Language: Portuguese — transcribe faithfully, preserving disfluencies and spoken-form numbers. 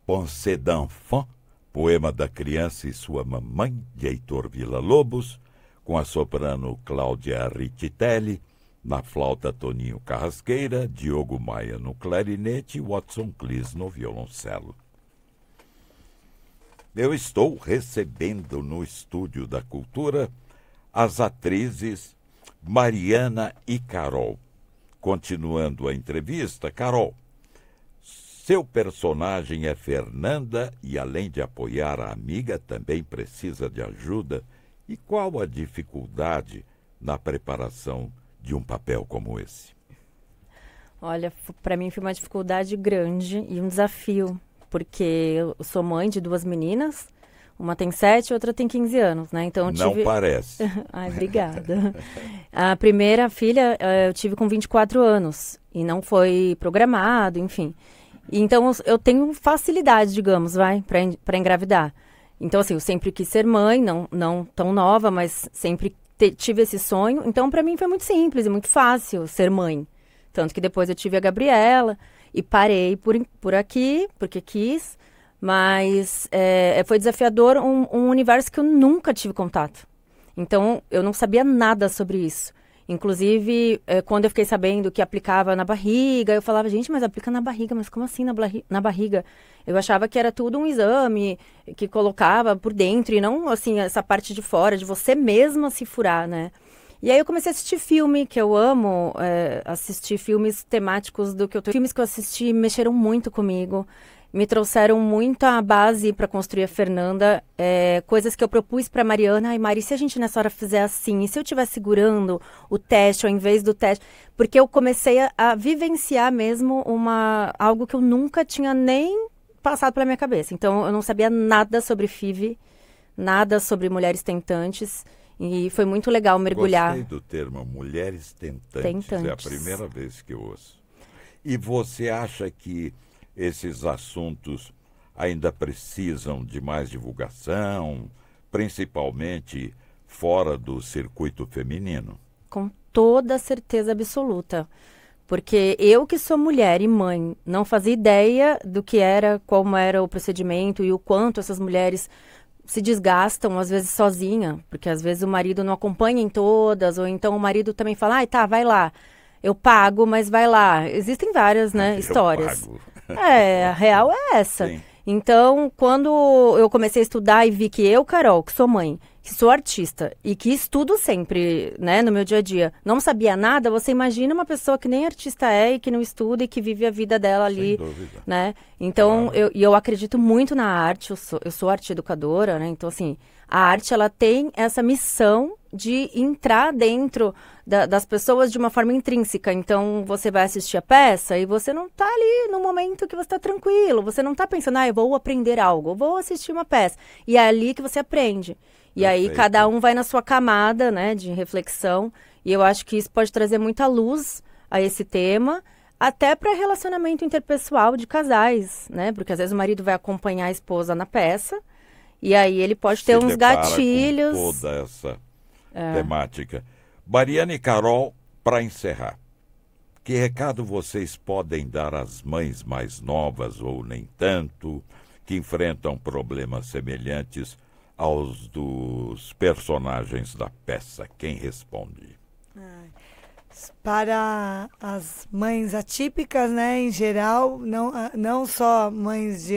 Pensée d'enfant, poema da criança e sua mamãe, de Heitor Villa-Lobos, com a soprano Cláudia Rittitelli, na flauta Toninho Carrasqueira, Diogo Maia no clarinete e Watson Clis no violoncelo. Eu estou recebendo no Estúdio da Cultura as atrizes Mariana e Carol. Continuando a entrevista, Carol, seu personagem é Fernanda e, além de apoiar a amiga, também precisa de ajuda. E qual a dificuldade na preparação de um papel como esse? Olha, para mim foi uma dificuldade grande e um desafio, porque eu sou mãe de duas meninas, uma tem sete e outra tem quinze anos, né? Então eu tive... Não parece. Ai, obrigada. A primeira filha eu tive com vinte e quatro anos e não foi programado, enfim. Então eu tenho facilidade, digamos, vai, para engravidar. Então, assim, eu sempre quis ser mãe, não, não tão nova, mas sempre te, tive esse sonho. Então, para mim foi muito simples e muito fácil ser mãe. Tanto que depois eu tive a Gabriela e parei por, por aqui, porque quis. Mas é, foi desafiador um, um universo que eu nunca tive contato. Então, eu não sabia nada sobre isso. Inclusive, é, quando eu fiquei sabendo que aplicava na barriga, eu falava, gente, mas aplica na barriga, mas como assim na, na barriga? Eu achava que era tudo um exame que colocava por dentro e não, assim, essa parte de fora, de você mesma se furar, né? E aí eu comecei a assistir filme, que eu amo é, assistir filmes temáticos do que eu tô... Filmes que eu assisti mexeram muito comigo. Me trouxeram muita base para construir a Fernanda, é, coisas que eu propus para Mariana. Ai, Mari, se a gente nessa hora fizer assim, e se eu estiver segurando o teste ao invés do teste? Porque eu comecei a, a vivenciar mesmo uma, algo que eu nunca tinha nem passado pela minha cabeça. Então, eu não sabia nada sobre F I V, nada sobre mulheres tentantes, e foi muito legal mergulhar. Gostei do termo mulheres tentantes, tentantes. É a primeira vez que eu ouço. E você acha que esses assuntos ainda precisam de mais divulgação, principalmente fora do circuito feminino? Com toda certeza absoluta. Porque eu que sou mulher e mãe, não fazia ideia do que era, como era o procedimento e o quanto essas mulheres se desgastam, às vezes sozinha, porque às vezes o marido não acompanha em todas, ou então o marido também fala, ai, tá, vai lá. Eu pago, mas vai lá. Existem várias, né, eu histórias. Pago. É, a real é essa. Sim. Então, quando eu comecei a estudar e vi que eu, Carol, que sou mãe, que sou artista e que estudo sempre, né, no meu dia a dia, não sabia nada, você imagina uma pessoa que nem artista é e que não estuda e que vive a vida dela ali, sem dúvida, né? Então, claro. eu, eu acredito muito na arte, eu sou, eu sou arte educadora, né? Então, assim, a arte, ela tem essa missão de entrar dentro da, das pessoas de uma forma intrínseca. Então, você vai assistir a peça e você não está ali no momento que você está tranquilo. Você não está pensando, ah, eu vou aprender algo, eu vou assistir uma peça. E é ali que você aprende. E Perfeito. aí, cada um vai na sua camada, né, de reflexão. E eu acho que isso pode trazer muita luz a esse tema, até para relacionamento interpessoal de casais, né? Porque às vezes o marido vai acompanhar a esposa na peça, e aí ele pode Se ter uns depara gatilhos. Com toda essa é. temática. Mariana e Carol, para encerrar, que recado vocês podem dar às mães mais novas ou nem tanto, que enfrentam problemas semelhantes aos dos personagens da peça? Quem responde? Para as mães atípicas, né, em geral, não, não só mães de